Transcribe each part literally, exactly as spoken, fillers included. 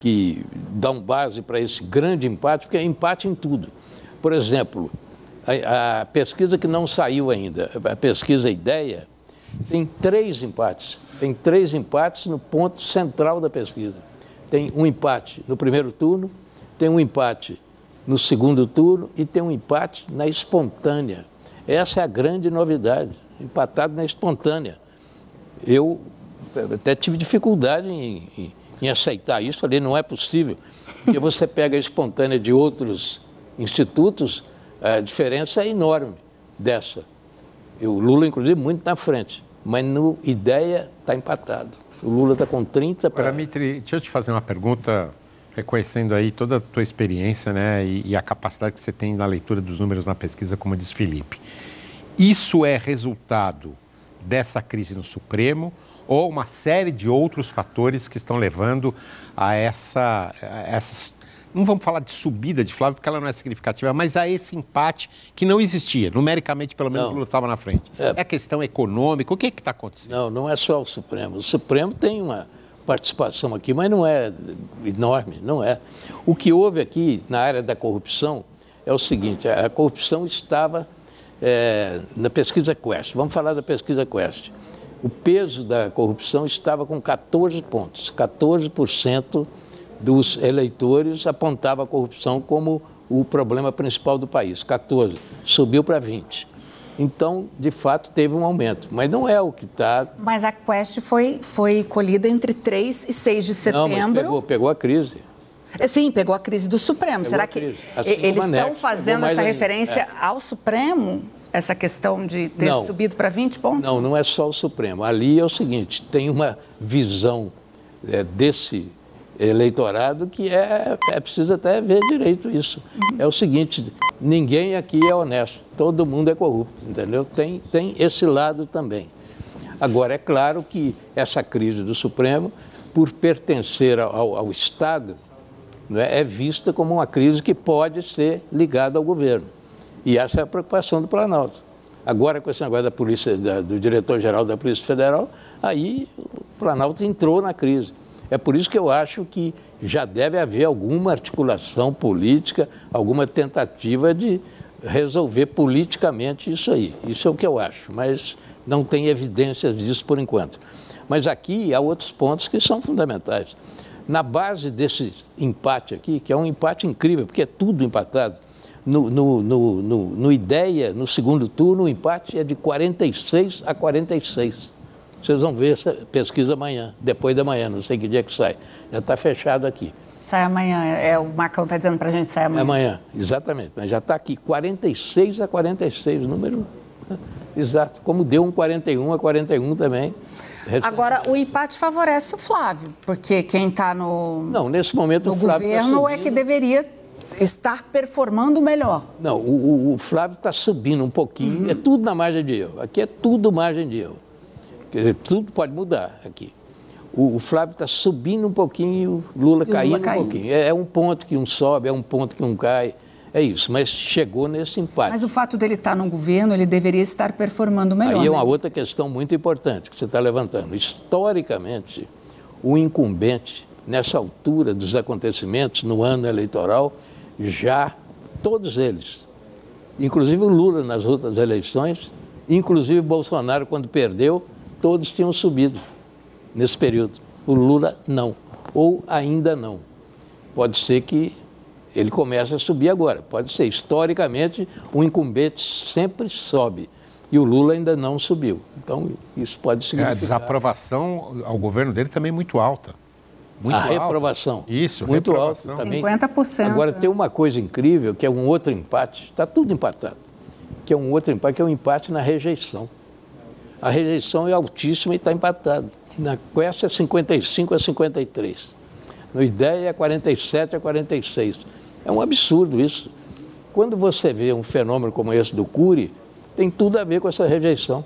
que dão base para esse grande empate, porque é empate em tudo. Por exemplo, a, a pesquisa que não saiu ainda, a pesquisa Ideia, tem três empates. Tem três empates no ponto central da pesquisa. Tem um empate no primeiro turno, tem um empate no segundo turno e tem um empate na espontânea. Essa é a grande novidade, empatado na espontânea. Eu até tive dificuldade em, em, em aceitar isso, falei, não é possível, porque você pega a espontânea de outros institutos, a diferença é enorme dessa. E o Lula, inclusive, muito na frente, mas no Ideia está empatado. O Lula está com trinta para... Agora, Mitri, deixa eu te fazer uma pergunta, reconhecendo aí toda a tua experiência, né, e, e a capacidade que você tem na leitura dos números na pesquisa, como diz Felipe. Isso é resultado dessa crise no Supremo ou uma série de outros fatores que estão levando a essa, a essas, não vamos falar de subida de Flávio, porque ela não é significativa, mas a esse empate que não existia, numericamente, pelo menos, o Lula estava na frente. É, é questão econômica, o que está acontecendo? Não, não é só o Supremo. O Supremo tem uma participação aqui, mas não é enorme, não é. O que houve aqui na área da corrupção é o seguinte, a corrupção estava é, na pesquisa Quest, vamos falar da pesquisa Quest. O peso da corrupção estava com catorze pontos, catorze por cento dos eleitores apontava a corrupção como o problema principal do país, catorze, subiu para vinte. Então, de fato, teve um aumento, mas não é o que está... Mas a Quest foi, foi colhida entre três e seis de setembro. Não, mas pegou, pegou a crise. Sim, pegou a crise do Supremo. Pegou Será que assim eles estão fazendo essa referência é. ao Supremo? Essa questão de ter não, subido para vinte pontos? Não, não é só o Supremo. Ali é o seguinte, tem uma visão é, desse eleitorado que é, é preciso até ver direito isso. Uhum. É o seguinte, ninguém aqui é honesto, todo mundo é corrupto, entendeu? Tem, tem esse lado também. Agora, é claro que essa crise do Supremo, por pertencer ao, ao Estado, né, é vista como uma crise que pode ser ligada ao governo. E essa é a preocupação do Planalto. Agora, com esse negócio da polícia, da, do diretor-geral da Polícia Federal, aí o Planalto entrou na crise. É por isso que eu acho que já deve haver alguma articulação política, alguma tentativa de resolver politicamente isso aí. Isso é o que eu acho, mas não tem evidências disso por enquanto. Mas aqui há outros pontos que são fundamentais. Na base desse empate aqui, que é um empate incrível, porque é tudo empatado, no, no, no, no, no Ideia, no segundo turno, o empate é de quarenta e seis a quarenta e seis. Vocês vão ver essa pesquisa amanhã, depois da manhã, não sei que dia que sai. Já está fechado aqui. Sai amanhã, é, o Marcão está dizendo para a gente sai amanhã. É amanhã, exatamente, mas já está aqui, quarenta e seis a quarenta e seis, número exato, como deu um quarenta e um a quarenta e um também. Agora, o empate favorece o Flávio, porque quem está no, não, nesse momento, no o Flávio governo tá é que deveria estar performando melhor. Não, o, o, o Flávio está subindo um pouquinho, uhum. É tudo na margem de erro, aqui é tudo margem de erro. Quer dizer, tudo pode mudar aqui. O, o Flávio está subindo um pouquinho, o Lula caindo um pouquinho. É, é um ponto que um sobe, é um ponto que um cai. É isso, mas chegou nesse empate. Mas o fato dele estar no governo, ele deveria estar performando melhor. Aí é uma né? outra questão muito importante que você está levantando. Historicamente, o incumbente, nessa altura dos acontecimentos, no ano eleitoral, já todos eles, inclusive o Lula nas outras eleições, inclusive o Bolsonaro quando perdeu, todos tinham subido nesse período. O Lula não, ou ainda não. Pode ser que ele comece a subir agora. Pode ser, historicamente, o incumbente sempre sobe e o Lula ainda não subiu. Então, isso pode significar... A desaprovação ao governo dele também é muito alta. Muito a alta. reprovação. Isso, muito reprovação. alta também. cinquenta por cento. Agora, tem uma coisa incrível, que é um outro empate, está tudo empatado, que é um outro empate, que é um empate na rejeição. A rejeição é altíssima e está empatado. Na Quest é cinquenta e cinco a cinquenta e três. No Ideia é quarenta e sete a quarenta e seis. É um absurdo isso. Quando você vê um fenômeno como esse do Cury, tem tudo a ver com essa rejeição.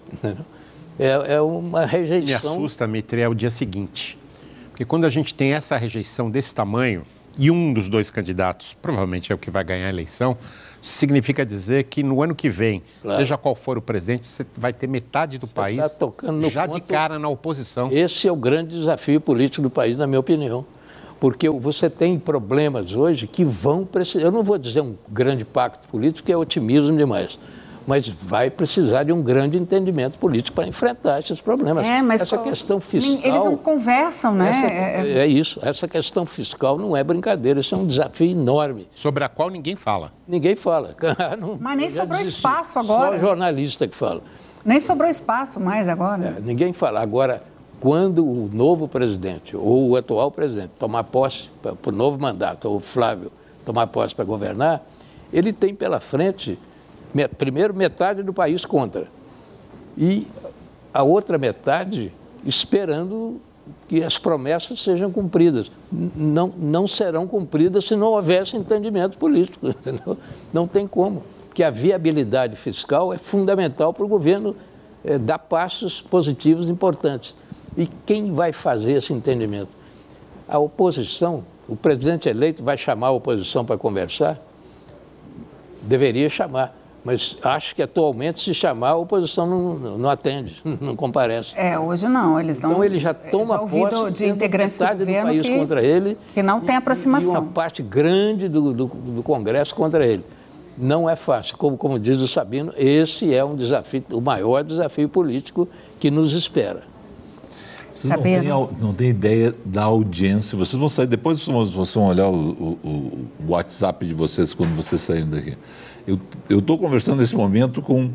É, é uma rejeição... Me assusta, Mitri, é o dia seguinte. Porque quando a gente tem essa rejeição desse tamanho, e um dos dois candidatos provavelmente é o que vai ganhar a eleição, significa dizer que no ano que vem, claro, seja qual for o presidente, você vai ter metade do você país tá tocando no já ponto... de cara na oposição. Esse é o grande desafio político do país, na minha opinião. Porque você tem problemas hoje que vão precisar, eu não vou dizer um grande pacto político, que é otimismo demais, mas vai precisar de um grande entendimento político para enfrentar esses problemas. É, mas essa questão fiscal... Eles não conversam, né? Essa, é isso, essa questão fiscal não é brincadeira, isso é um desafio enorme. Sobre a qual ninguém fala. Ninguém fala. Não, mas nem sobrou desisti. espaço agora. Só jornalista que fala. Nem sobrou espaço mais agora. É, ninguém fala. Agora, quando o novo presidente, ou o atual presidente, tomar posse para o novo mandato, ou o Flávio tomar posse para governar, ele tem pela frente... Primeiro, metade do país contra. E a outra metade esperando que as promessas sejam cumpridas. Não, não serão cumpridas se não houvesse entendimento político. Entendeu? Não tem como. Porque a viabilidade fiscal é fundamental para o governo é, dar passos positivos importantes. E quem vai fazer esse entendimento? A oposição, o presidente eleito vai chamar a oposição para conversar? Deveria chamar. Mas acho que atualmente, se chamar, a oposição não, não atende, não comparece. É, hoje não. Eles então não, ele já toma já posse de integrantes do governo do país que, contra ele. Que não tem aproximação. E uma parte grande do, do, do Congresso contra ele. Não é fácil. Como, como diz o Sabino, esse é um desafio, o maior desafio político que nos espera. Vocês não têm, não têm ideia da audiência. Vocês vão sair, depois vocês vão olhar o, o, o WhatsApp de vocês quando vocês saírem daqui. Eu estou conversando nesse momento com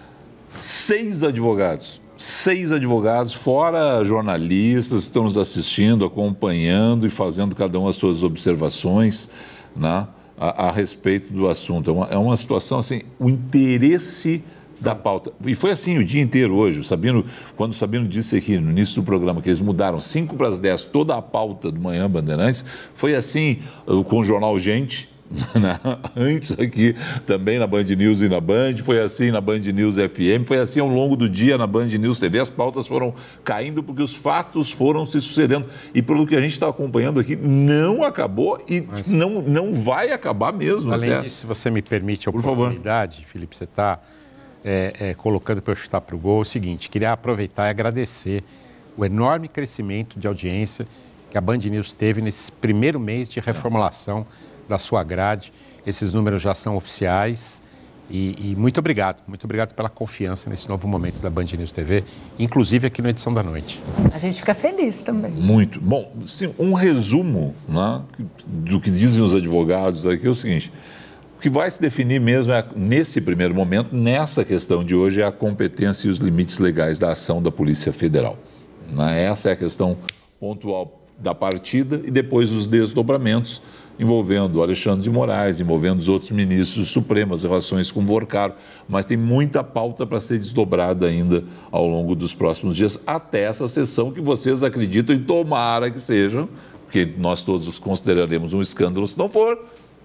seis advogados. Seis advogados, fora jornalistas, que estão nos assistindo, acompanhando e fazendo cada um as suas observações, né, a, a respeito do assunto. É uma, é uma situação assim, o interesse da pauta. E foi assim o dia inteiro hoje. O Sabino, quando o Sabino disse aqui no início do programa que eles mudaram cinco para as dez toda a pauta do Manhã Bandeirantes, foi assim com o jornal Gente, antes aqui também na Band News e na Band, foi assim na Band News F M, foi assim ao longo do dia na Band News T V. As pautas foram caindo porque os fatos foram se sucedendo. E pelo que a gente está acompanhando aqui, não acabou e Mas... não, não vai acabar mesmo. Além até. disso, se você me permite a oportunidade, Felipe, você está é, é, colocando para eu chutar para o gol, é o seguinte, queria aproveitar e agradecer o enorme crescimento de audiência que a Band News teve nesse primeiro mês de reformulação da sua grade. Esses números já são oficiais e, e muito obrigado, muito obrigado pela confiança nesse novo momento da Band News T V, inclusive aqui no Edição da Noite. A gente fica feliz também. Muito. Bom, sim, um resumo, né, do que dizem os advogados aqui é o seguinte, o que vai se definir mesmo é, nesse primeiro momento, nessa questão de hoje, é a competência e os limites legais da ação da Polícia Federal. Né? Essa é a questão pontual da partida e depois os desdobramentos envolvendo o Alexandre de Moraes, envolvendo os outros ministros supremos, as relações com o Vorcaro, mas tem muita pauta para ser desdobrada ainda ao longo dos próximos dias, até essa sessão que vocês acreditam e tomara que seja, porque nós todos consideraremos um escândalo se não for,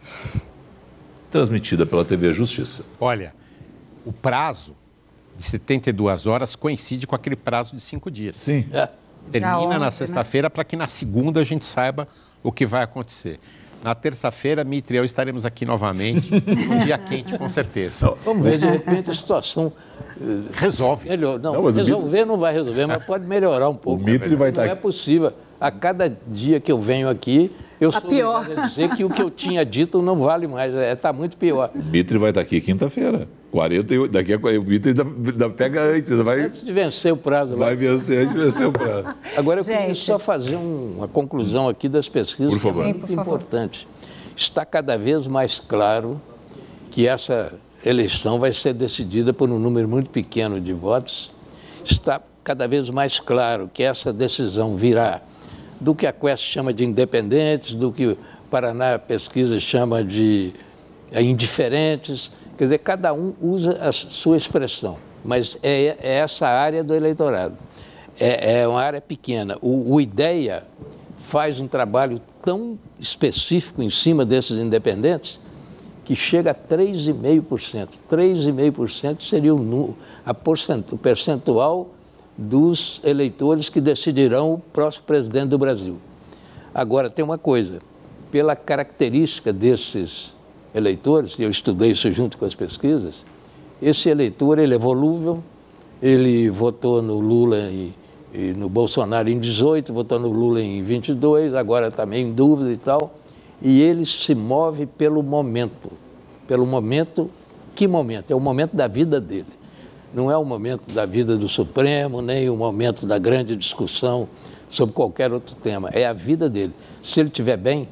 transmitida pela T V Justiça. Olha, o prazo de setenta e duas horas coincide com aquele prazo de cinco dias. Sim. É. Termina na sexta-feira, né? Para que na segunda a gente saiba o que vai acontecer. Na terça-feira, Mitre e eu estaremos aqui novamente, um dia quente, com certeza. Vamos ver, de repente a situação uh, resolve. Melhor. Não, não resolver Mitre... não vai resolver, mas pode melhorar um pouco. O Mitre vai estar aqui. Não é possível. A cada dia que eu venho aqui, eu sou pior. obrigado a dizer que o que eu tinha dito não vale mais, está é, muito pior. O Mitre vai estar aqui quinta-feira. quarenta e oito, daqui a o Mitre ainda, ainda pega antes. Vai, antes de vencer o prazo. Vai vencer antes de vencer o prazo. Agora eu queria só fazer um, uma conclusão aqui das pesquisas, por favor. que é muito Sim, importante. Está cada vez mais claro que essa eleição vai ser decidida por um número muito pequeno de votos. Está cada vez mais claro que essa decisão virá do que a Quest chama de independentes, do que o Paraná Pesquisa chama de é, indiferentes. Quer dizer, cada um usa a sua expressão, mas é, é essa área do eleitorado. É, é uma área pequena. O, o IDEA faz um trabalho tão específico em cima desses independentes que chega a três vírgula cinco por cento. três vírgula cinco por cento seria o, a porcent, o percentual dos eleitores que decidirão o próximo presidente do Brasil. Agora, tem uma coisa, pela característica desses eleitores, e eu estudei isso junto com as pesquisas, esse eleitor ele é volúvel, ele votou no Lula e e no Bolsonaro em dezoito, votou no Lula em vinte e dois, agora está meio em dúvida e tal. E ele se move pelo momento. Pelo momento, que momento? É o momento da vida dele. Não é o momento da vida do Supremo, nem o momento da grande discussão sobre qualquer outro tema. É a vida dele. Se ele estiver bem,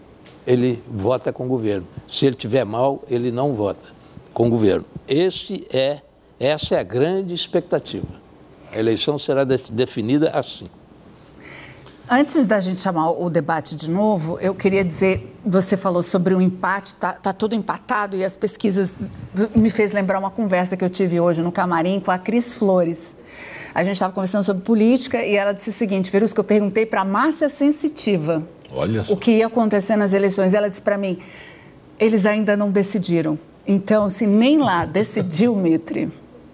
ele vota com o governo. Se ele estiver mal, ele não vota com o governo. Esse é, essa é a grande expectativa. A eleição será definida assim. Antes da gente chamar o debate de novo, eu queria dizer, você falou sobre o empate, está tá tudo empatado e as pesquisas me fez lembrar uma conversa que eu tive hoje no camarim com a Cris Flores. A gente estava conversando sobre política e ela disse o seguinte, Verusca, eu perguntei para a Márcia Sensitiva Olha só. o que ia acontecer nas eleições. Ela disse para mim, eles ainda não decidiram. Então, se nem lá decidiu, Mitre,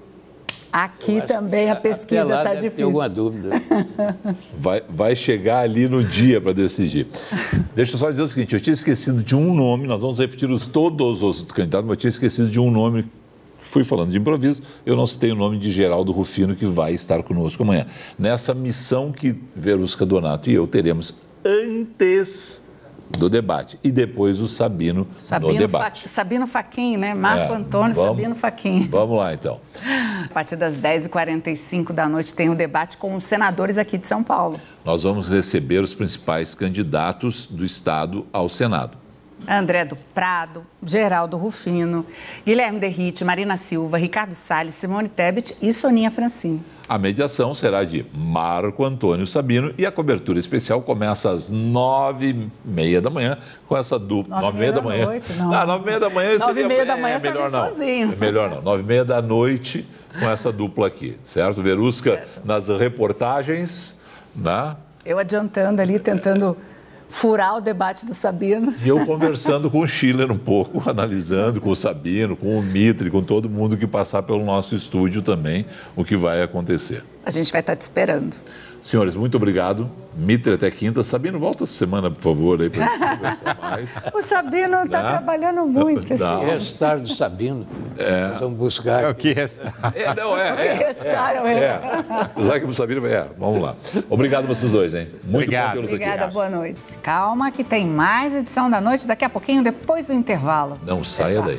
aqui também a pesquisa está difícil. Tem alguma dúvida. Vai, vai chegar ali no dia para decidir. Deixa eu só dizer o seguinte, eu tinha esquecido de um nome, nós vamos repetir os, todos os candidatos, mas eu tinha esquecido de um nome. Fui falando de improviso, eu não citei o nome de Geraldo Rufino, que vai estar conosco amanhã. Nessa missão que Verusca Donato e eu teremos antes do debate e depois o Sabino, Sabino no debate. Fa Sabino Fachin, né? Marco é, Antônio vamos, Sabino Fachin. Vamos lá, então. A partir das dez e quarenta e cinco da noite tem um debate com os senadores aqui de São Paulo. Nós vamos receber os principais candidatos do Estado ao Senado. André do Prado, Geraldo Rufino, Guilherme Derrite, Marina Silva, Ricardo Salles, Simone Tebet e Soninha Francini. A mediação será de Marco Antônio Sabino e a cobertura especial começa às nove e meia da manhã com essa dupla. Nove e meia da manhã? Noite, não. Ah, nove e meia da manhã Nove e meia da é, manhã é melhor não. sozinho. É melhor não. Nove e meia da noite com essa dupla aqui, certo? Verusca certo. Nas reportagens, né? Eu adiantando ali, tentando furar o debate do Sabino. E eu conversando com o Schiller um pouco, analisando com o Sabino, com o Mitre, com todo mundo que passar pelo nosso estúdio também, o que vai acontecer. A gente vai estar te esperando. Senhores, muito obrigado. Mitre até quinta. Sabino, volta essa semana, por favor, aí para a gente conversar mais. O Sabino está trabalhando muito. Esse ano. Restar do Sabino. É. Nós vamos buscar. É o que restar. É, não, é. é, é restaram, é. é. Apesar que o Sabino é. Vamos lá. Obrigado vocês dois, hein? Muito Obrigado. bom tê-los aqui. Obrigada, boa noite. Calma que tem mais edição da noite daqui a pouquinho, depois do intervalo. Não saia daí.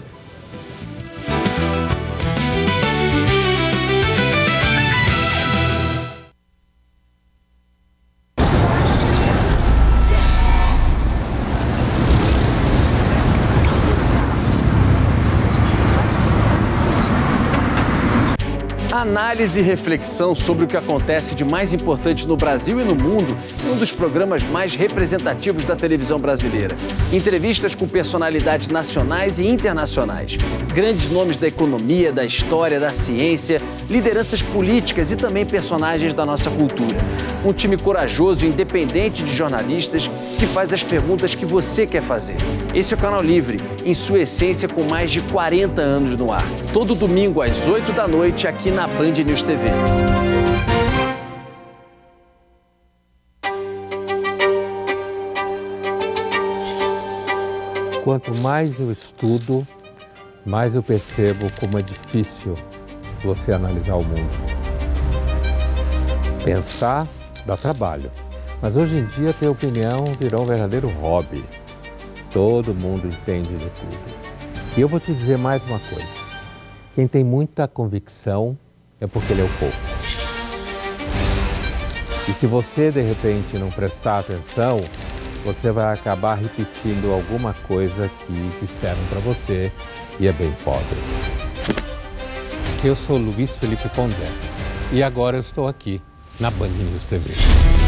Análise e reflexão sobre o que acontece de mais importante no Brasil e no mundo em um dos programas mais representativos da televisão brasileira. Entrevistas com personalidades nacionais e internacionais, grandes nomes da economia, da história, da ciência, lideranças políticas e também personagens da nossa cultura. Um time corajoso e independente de jornalistas que faz as perguntas que você quer fazer. Esse é o Canal Livre, em sua essência com mais de quarenta anos no ar. Todo domingo às oito da noite aqui na Band News T V. Quanto mais eu estudo, mais eu percebo como é difícil você analisar o mundo. Pensar dá trabalho, mas hoje em dia ter opinião virou um verdadeiro hobby. Todo mundo entende de tudo. E eu vou te dizer mais uma coisa. Quem tem muita convicção é porque leu pouco. E se você, de repente, não prestar atenção, você vai acabar repetindo alguma coisa que disseram para você e é bem pobre. Eu sou Luiz Felipe Pondé e agora eu estou aqui na Band News T V.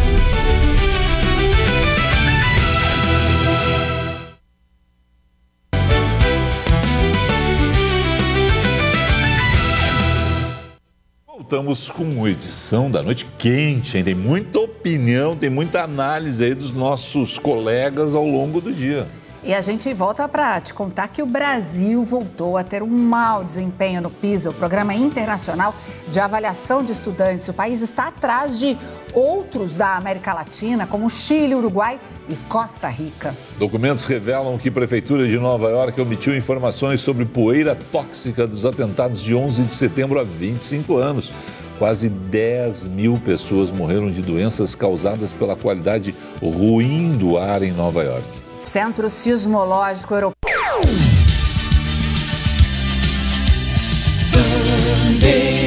Voltamos com uma edição da Noite Quente, hein? Tem muita opinião, tem muita análise aí dos nossos colegas ao longo do dia. E a gente volta para te contar que o Brasil voltou a ter um mau desempenho no PISA, o Programa Internacional de Avaliação de Estudantes. O país está atrás de outros da América Latina, como Chile, Uruguai e Costa Rica. Documentos revelam que a Prefeitura de Nova York omitiu informações sobre poeira tóxica dos atentados de onze de setembro há vinte e cinco anos. Quase dez mil pessoas morreram de doenças causadas pela qualidade ruim do ar em Nova York. Centro Sismológico Europeu.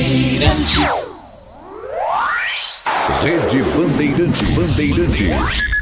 Rede Bandeirantes. Bandeirantes.